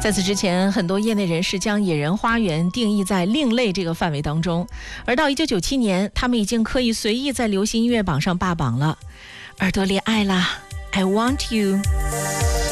在此之前，很多业内人士将野人花园定义在另类这个范围当中，而到1997年，他们已经可以随意在流行音乐榜上霸榜了。耳朵恋爱啦 ，I want you。